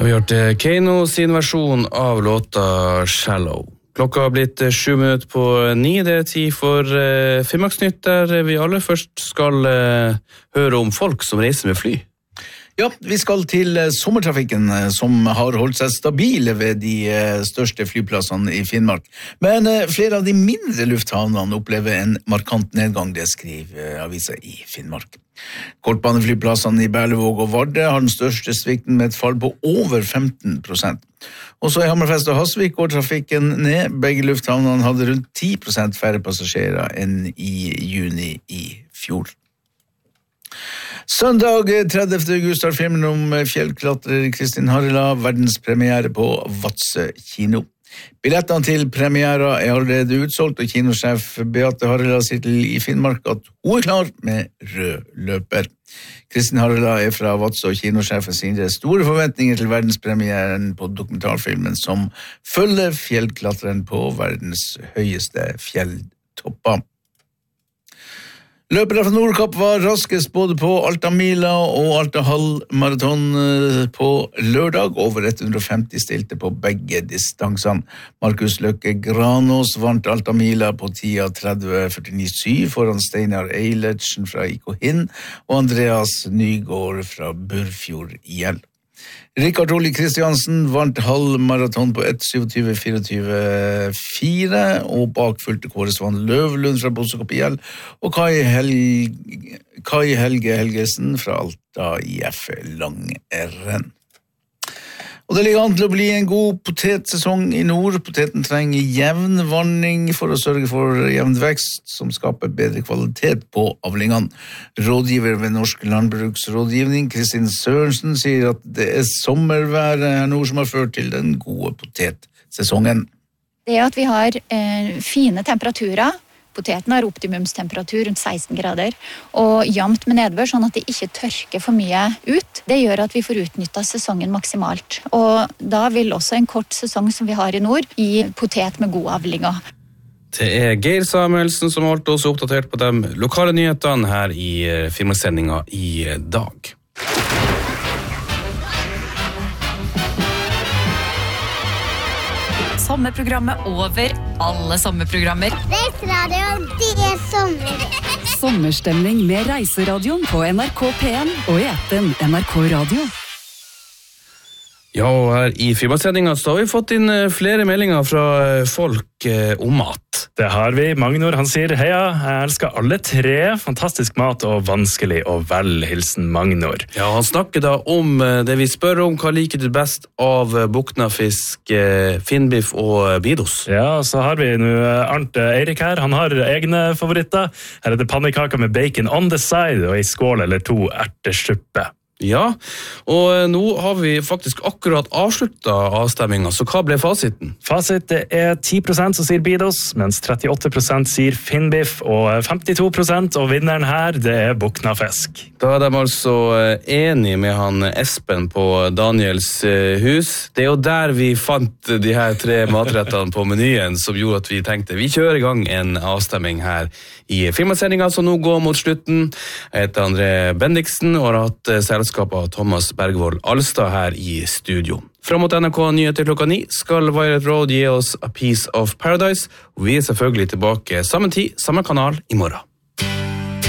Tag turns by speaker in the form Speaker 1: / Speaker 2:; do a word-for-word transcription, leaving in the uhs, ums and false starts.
Speaker 1: Vi har hørt Kano sin versjon av låta Shallow. Klokka har blitt sju minutter på ni. Det er tid for uh, Finnmarksnytt, der vi aller først skal uh, høre om folk som reiser med fly.
Speaker 2: Ja, vi skal til sommertrafikken, som har holdt seg stabile ved de største flyplassene i Finnmark. Men flere av de mindre lufthavnene opplever en markant nedgang, det skriver avisa i Finnmark. Kortbaneflyplassene i Berlevåg og Vardø har den største svikten med et fall på over femten prosent. Også i Hammerfest og Hasvik går trafikken ned. Begge lufthavnene hadde rundt ti prosent færre passasjerer enn i juni i fjor. Søndag tredivte august har filmen om fjellklatrer Kristin Harila verdenspremiere på Vadsø kino. Billettene til premiera er allerede utsolgt, og kinosjef Beate Harila sier til i Finnmark at hun er klar med rød løper. Kristin Harila er fra Vadsø, og kinosjefen sier store forventninger til verdenspremieren på dokumentarfilmen som følger fjellklatreren på verdens høyeste fjelltopper. Løpere fra Nordkapp var raskest både på Altamila og Alta halvmaraton på lørdag. Over hundre og femti stilte på begge distansene. Markus Løkke Granås vant Altamila på tida tretti førtini syv foran Steinar Eilertsen fra I K Hinn og Andreas Nygård fra Burfjord I L. Rikard Oli Kristiansen vant halvmaraton på ett syttisju tjuefire, og bak fulgte Kåre Svan Løvlund fra Bosekop I L og Kai, Helge, Kai Helge Helgesen fra Alta I F Langrenn. Og det ligger an til å bli en god potetsesong I nord. Poteten trenger jevn vanning for å sørge for jevn vekst, som skaper bedre kvalitet på avlingene. Rådgiver ved Norsk Landbruksrådgivning, Kristin Sørensen, sier at det er sommerværet her nord som har ført til den gode potetsesongen.
Speaker 3: Det at vi har eh, fine temperaturer, poteten har optimumstemperatur rundt seksten grader, og jevnt med nedbør, sånn at det ikke tørker for mye ut. Det gjør at vi får utnyttet sesongen maksimalt. Og da vil også en kort sesong som vi har I nord, gi potet med gode avlinger.
Speaker 1: Det er Geir Samuelsen som holdt oss oppdatert på de lokale nyhetene her I Finnmarkssendinga I dag.
Speaker 4: Sommerprogrammet over alle sommerprogrammer.
Speaker 5: Reiseradioen, det er sommer.
Speaker 6: Sommerstemning med Reiseradioen på N R K P en og I appen N R K Radio.
Speaker 1: Ja, og her I Finnmarkssendinga så har vi fått inn flere meldinger fra folk om mat.
Speaker 7: Det har vi. Magnor, han sier, heia, jeg elsker alle tre, fantastisk mat og vanskelig og vel, hilsen Magnor.
Speaker 1: Ja, han snakker da om det vi spør om, hva liker du best av buknafisk, finnbiff og bidos?
Speaker 7: Ja, så har vi nå Arnt Eirik her, han har egne favoritter. Her er det pannekaker med bacon on the side og I skål eller to ertesuppe.
Speaker 1: Ja, og nå har vi faktisk akkurat avsluttet avstemningen, så hva ble fasiten?
Speaker 7: Fasit er ti prosent som sier bidos, mens trettiåtte prosent sier finnbiff, og femtito prosent, og vinneren her, det er buknafisk.
Speaker 1: Da er de altså enige med han Espen på Daniels hus. Det er jo der vi fant de her tre matrettene på menyen, som gjorde at vi tenkte, vi kjører I gang en avstemming her I Finnmarkssendinga, som nå går mot slutten. Jeg heter André Bendiksen, og har hatt selskap av Thomas Bergvold Alstad her I studio. Frem mot N R K Nyheter klokka ni skal Violet Road gi oss A Piece of Paradise, og vi er selvfølgelig tilbake samme tid, samme kanal I morgen.